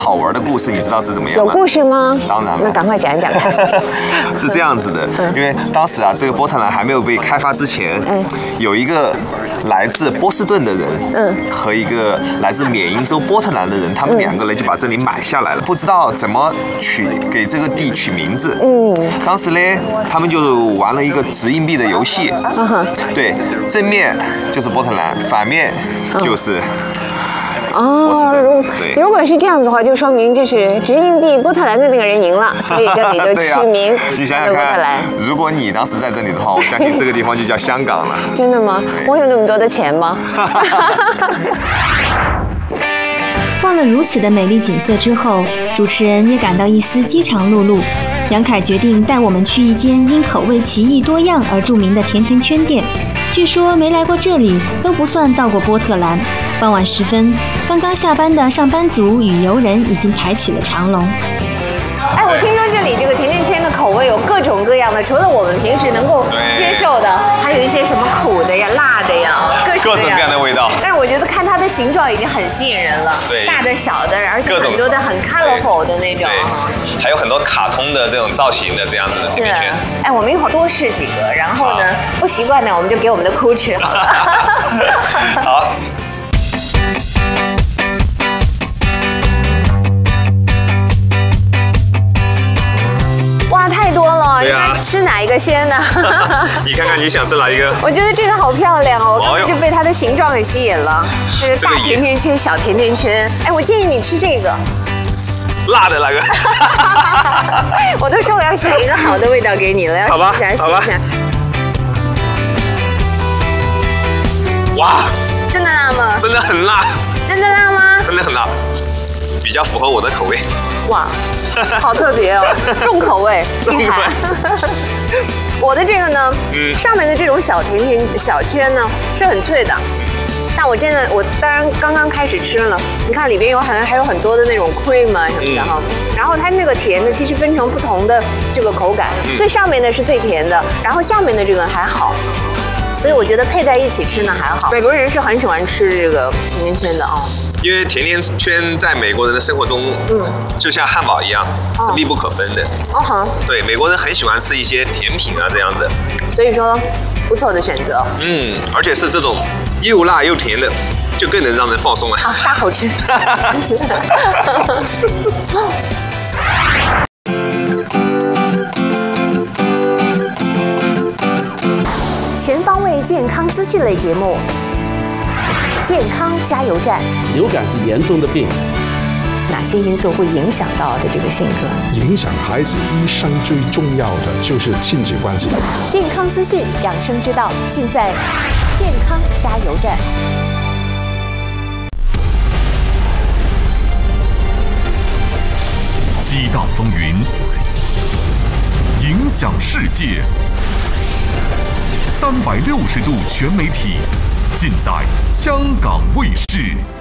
好玩的故事，你知道是怎么样吗？ 有故事吗？ 当然了， 那赶快讲一讲看。 是这样子的，因为当时啊，这个波特兰还没有被开发之前，有一个来自波士顿的人，和一个来自缅因州波特兰的人，他们两个人就把这里买下来了，不知道怎么给这个地取名字。当时呢，他们就玩了一个掷硬币的游戏，对，正面就是波特兰，反面就是如果是这样子的话，就说明就是掷硬币波特兰的那个人赢了，所以这里就取名你想想看，如果你当时在这里的话，我相信这个地方就叫香港了。 真的吗？我有那么多的钱吗？ 望了如此的美丽景色之后，主持人也感到一丝饥肠辘辘。杨凯决定带我们去一间因口味奇异多样而著名的甜甜圈店。据说没来过这里都不算到过波特兰。傍晚时分，刚刚下班的上班族与游人已经排起了长龙。 哎，我听说这里这个甜甜圈的口味有各种各样的，除了我们平时能够接受的，还有一些什么苦的呀、辣的呀，各种各样的味道。 但是我觉得看它的形状已经很吸引人了，大的、小的，而且很多的很 colorful 的那种， 还有很多卡通的这种造型的这样子的甜甜圈。 哎，我们一会儿多试几个，然后呢，不习惯的我们就给我们的crew吃好了。 好。 哇，太多了！对呀，吃哪一个先呢？ 你看看你想吃哪一个？ 我觉得这个好漂亮哦，我刚才就被它的形状给吸引了。这个大甜甜圈、小甜甜圈。哎，我建议你吃这个。 辣的那个。 我都说我要选一个好的味道给你了，要试一下，试一下。 哇！ 真的辣吗？ 真的很辣。 真的辣吗？ 真的很辣，比较符合我的口味。 哇，好特别哦，重口味，厉害。我的这个呢，上面的这种小甜甜小圈呢是很脆的，但我当然刚刚开始吃了，你看里边还有很多的那种 cream 啊什么的哈，然后它那个甜的其实分成不同的这个口感，最上面的是最甜的，然后下面的这个还好。所以我觉得配在一起吃呢还好。美国人是很喜欢吃这个甜甜圈的啊， 因为甜甜圈在美国人的生活中，就像汉堡一样，是密不可分的。对，美国人很喜欢吃一些甜品啊这样子。 所以说，不错的选择。 而且是这种又辣又甜的，就更能让人放松了。 好，大口吃。全方位健康资讯类节目，健康加油站。 流感是严重的病， 哪些因素会影响到的这个性格？ 影响孩子一生最重要的就是亲子关系。 健康资讯、养生之道，尽在健康加油站。 激荡风云，影响世界。360度全媒体，尽在香港卫视。